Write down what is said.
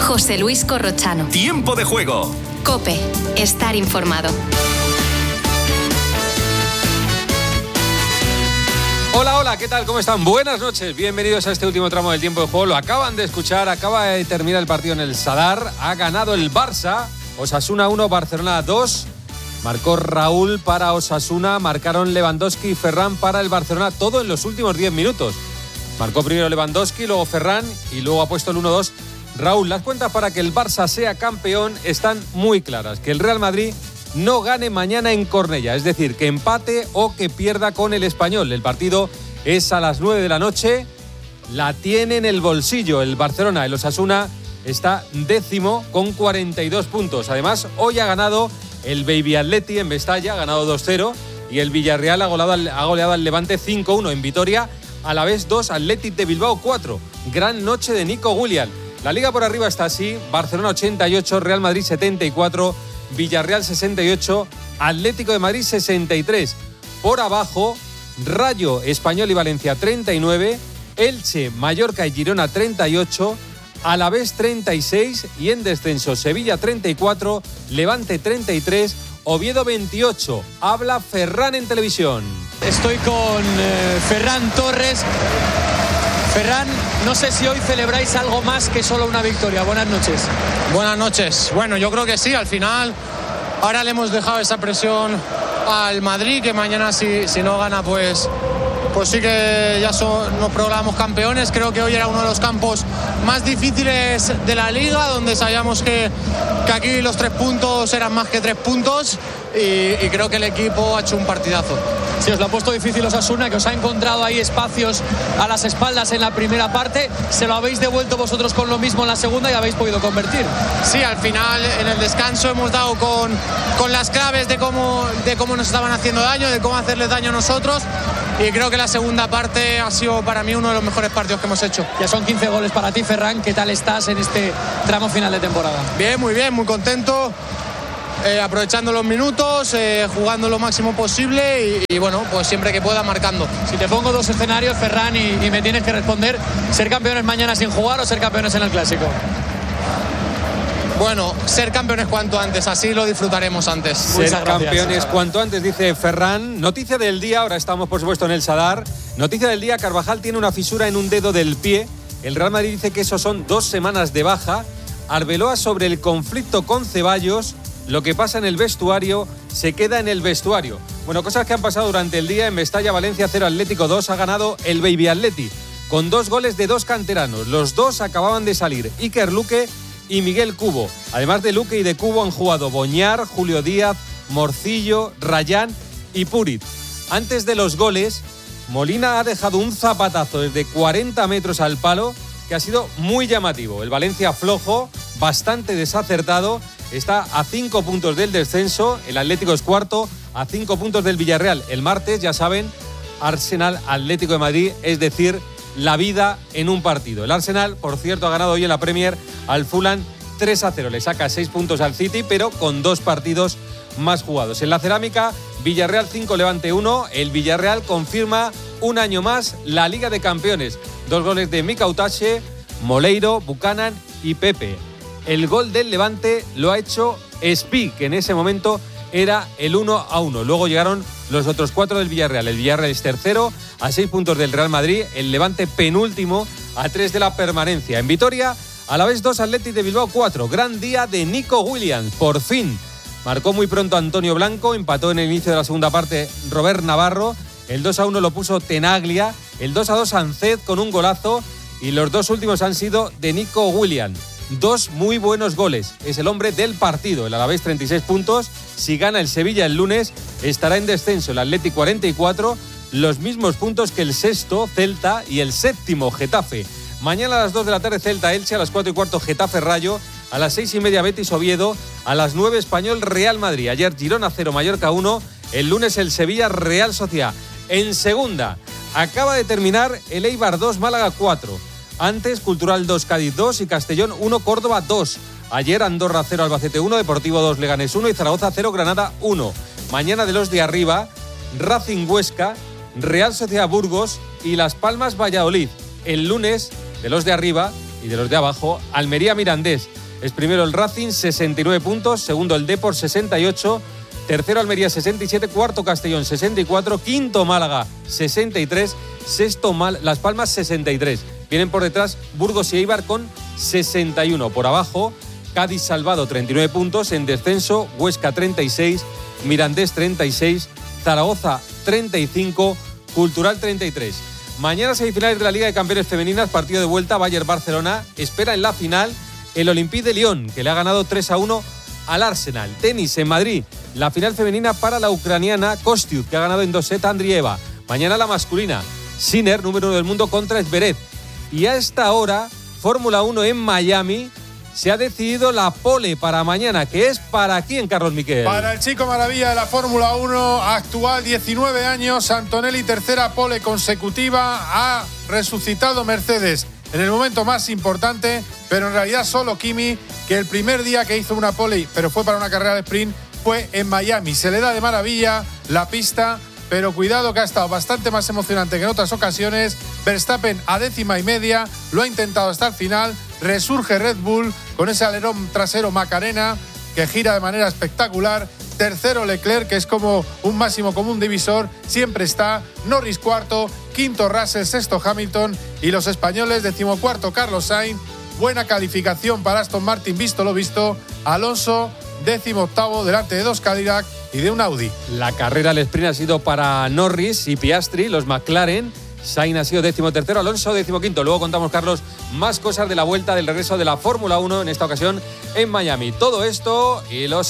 José Luis Corrochano. Tiempo de juego. COPE. Estar informado. Hola, ¿qué tal? ¿Cómo están? Buenas noches, bienvenidos a este último tramo del tiempo de juego. Lo acaban de escuchar, acaba de terminar el partido en el Sadar. Ha ganado el Barça, Osasuna 1, Barcelona 2. Marcó Raúl para Osasuna, marcaron Lewandowski y Ferran para el Barcelona, todo en los últimos 10 minutos. Marcó primero Lewandowski, luego Ferran y luego ha puesto el 1-2 Raúl. Las cuentas para que el Barça sea campeón están muy claras. Que el Real Madrid no gane mañana en Cornellá, es decir, que empate o que pierda con el Español. El partido es a las 9 de la noche, la tiene en el bolsillo el Barcelona. El Osasuna está 10º con 42 puntos. Además, hoy ha ganado el Baby Atleti en Mestalla, ha ganado 2-0, y el Villarreal ha goleado al Levante 5-1 en Vitoria. Alavés 2, Athletic de Bilbao 4. Gran noche de Nico Williams. La liga por arriba está así: Barcelona 88, Real Madrid 74, Villarreal 68, Atlético de Madrid 63. Por abajo, Rayo, Español y Valencia 39, Elche, Mallorca y Girona 38, Alavés 36 y en descenso Sevilla 34, Levante 33, Oviedo 28. Habla Ferran en televisión. Estoy con Ferran Torres. Ferran, no sé si hoy celebráis algo más que solo una victoria. Buenas noches. Buenas noches. Bueno, yo creo que sí, al final ahora le hemos dejado esa presión al Madrid, que mañana si no gana pues sí que ya nos proclamamos campeones. Creo que hoy era uno de los campos más difíciles de la liga, donde sabíamos que aquí los 3 puntos eran más que 3 puntos y creo que el equipo ha hecho un partidazo. Sí, os lo ha puesto difícil Osasuna, que os ha encontrado ahí espacios a las espaldas en la primera parte. Se lo habéis devuelto vosotros con lo mismo en la segunda y habéis podido convertir. Sí, al final en el descanso hemos dado con las claves de cómo nos estaban haciendo daño, de cómo hacerles daño a nosotros. Y creo que la segunda parte ha sido para mí uno de los mejores partidos que hemos hecho. Ya son 15 goles para ti, Ferran. ¿Qué tal estás en este tramo final de temporada? Bien, muy contento. Aprovechando los minutos, jugando lo máximo posible y bueno, pues siempre que pueda marcando. Si te pongo 2 escenarios, Ferran, y me tienes que responder: ¿ser campeones mañana sin jugar o ser campeones en el Clásico? Bueno, ser campeones cuanto antes, así lo disfrutaremos antes. Ser campeones cuanto antes, dice Ferran. Noticia del día, ahora estamos por supuesto en el Sadar. Noticia del día: Carvajal tiene una fisura en un dedo del pie. El Real Madrid dice que eso son 2 semanas de baja. Arbeloa sobre el conflicto con Ceballos. Lo que pasa en el vestuario se queda en el vestuario. Bueno, cosas que han pasado durante el día. En Mestalla, Valencia 0, Atlético 2. Ha ganado el Baby Atleti con 2 goles de 2 canteranos. Los 2 acababan de salir: Iker Luque y Miguel Cubo. Además de Luque y de Cubo han jugado Boñar, Julio Díaz, Morcillo, Rayán y Puric. Antes de los goles, Molina ha dejado un zapatazo desde 40 metros al palo que ha sido muy llamativo. El Valencia flojo, bastante desacertado, está a 5 puntos del descenso. El Atlético es cuarto, a 5 puntos del Villarreal. El martes, ya saben, Arsenal Atlético de Madrid, es decir, la vida en un partido. El Arsenal, por cierto, ha ganado hoy en la Premier al Fulham 3-0. Le saca 6 puntos al City, pero con 2 partidos más jugados. En la Cerámica, Villarreal 5, Levante 1. El Villarreal confirma un año más la Liga de Campeones. 2 goles de Mika Utache, Moleiro, Buchanan y Pepe. El gol del Levante lo ha hecho Spi, que en ese momento era el 1-1. Luego llegaron los otros 4 del Villarreal. El Villarreal es tercero, a 6 puntos del Real Madrid. El Levante penúltimo, a 3 de la permanencia. En Vitoria, Alavés 2, Athletic de Bilbao 4. Gran día de Nico Williams, por fin. Marcó muy pronto Antonio Blanco, empató en el inicio de la segunda parte Robert Navarro. El 2-1 lo puso Tenaglia. El 2-2 Ancet con un golazo. Y los 2 últimos han sido de Nico Williams. 2 muy buenos goles. Es el hombre del partido. El Alavés 36 puntos. Si gana el Sevilla el lunes, estará en descenso. El Athletic 44. Los mismos puntos que el sexto Celta y el séptimo Getafe. Mañana a las 2 de la tarde Celta-Elche, a las 4:15 Getafe-Rayo, a las 6:30 Betis-Oviedo, a las 9 Español-Real Madrid. Ayer Girona 0, Mallorca 1. El lunes el Sevilla-Real Sociedad. En segunda, acaba de terminar el Eibar 2, Málaga 4. Antes, Cultural 2, Cádiz 2 y Castellón 1, Córdoba 2. Ayer, Andorra 0, Albacete 1, Deportivo 2, Leganés 1 y Zaragoza 0, Granada 1. Mañana de los de arriba, Racing Huesca, Real Sociedad Burgos y Las Palmas Valladolid. El lunes, de los de arriba, y de los de abajo, Almería-Mirandés. Es primero el Racing, 69 puntos, segundo el Depor, 68, tercero Almería, 67, cuarto Castellón, 64, quinto Málaga, 63, sexto Las Palmas, 63. Vienen por detrás Burgos y Eibar con 61. Por abajo, Cádiz Salvado, 39 puntos, en descenso Huesca, 36, Mirandés, 36, Zaragoza, 35, Cultural, 33. Mañana semifinales de la Liga de Campeones Femeninas, partido de vuelta, Bayern-Barcelona. Espera en la final el Olympique de Lyon, que le ha ganado 3-1 al Arsenal. Tenis en Madrid, la final femenina para la ucraniana Kostiuk, que ha ganado en 2 sets a Andrieva. Mañana la masculina, Sinner, número 1 del mundo, contra Zverev. Y a esta hora, Fórmula 1 en Miami. Se ha decidido la pole para mañana, que es para quién, Carlos Miquel. Para el chico maravilla de la Fórmula 1, actual, 19 años, Antonelli, tercera pole consecutiva. Ha resucitado Mercedes en el momento más importante, pero en realidad solo Kimi, que el primer día que hizo una pole, pero fue para una carrera de sprint, fue en Miami. Se le da de maravilla la pista, pero cuidado que ha estado bastante más emocionante que en otras ocasiones. Verstappen a 10ª, lo ha intentado hasta el final. Resurge Red Bull con ese alerón trasero Macarena que gira de manera espectacular. Tercero Leclerc, que es como un máximo común divisor, siempre está. Norris cuarto, quinto Russell, sexto Hamilton y los españoles 14º Carlos Sainz. Buena calificación para Aston Martin, visto lo visto. Alonso 18º delante de 2 Cadillac y de un Audi. La carrera al sprint ha sido para Norris y Piastri, los McLaren. Sainz ha sido 13º, Alonso 15º. Luego contamos, Carlos, más cosas de la vuelta del regreso de la Fórmula 1, en esta ocasión en Miami. Todo esto y los